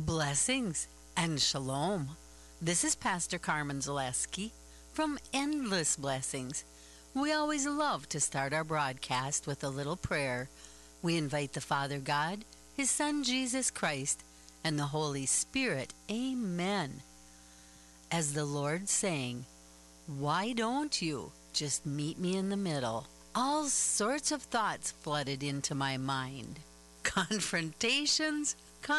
Blessings and shalom. This is Pastor Carmen Zaleski from Endless Blessings. We always love to start our broadcast with a little prayer. We invite the Father God, His Son Jesus Christ, and the Holy Spirit. Amen. As the Lord sang, "Why don't you just meet me in the middle?" All sorts of thoughts flooded into my mind. Confrontations,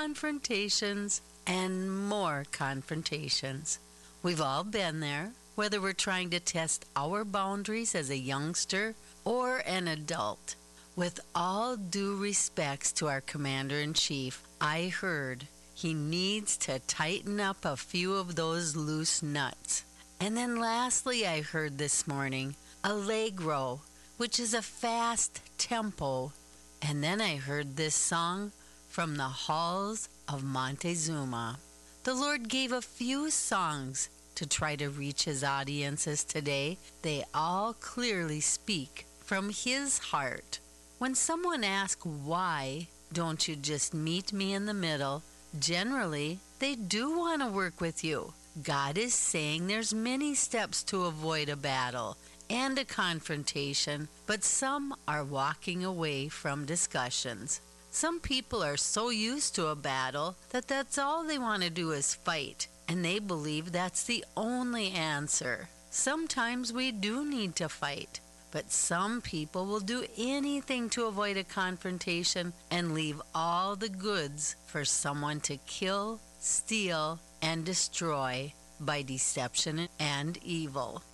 and more confrontations. We've all been there, whether we're trying to test our boundaries as a youngster or an adult. With all due respects to our Commander-in-Chief, I heard he needs to tighten up a few of those loose nuts. And then lastly, I heard this morning, Allegro, which is a fast tempo. And then I heard this song from the halls of Montezuma. The Lord gave a few songs to try to reach His audiences today. They all clearly speak from His heart. When someone asks, "Why don't you just meet me in the middle?" generally, they do want to work with you. God is saying there's many steps to avoid a battle and a confrontation, but some are walking away from discussions. Some people are so used to a battle that that's all they want to do is fight, and they believe that's the only answer. Sometimes we do need to fight, but some people will do anything to avoid a confrontation and leave all the goods for someone to kill, steal, and destroy by deception and evil.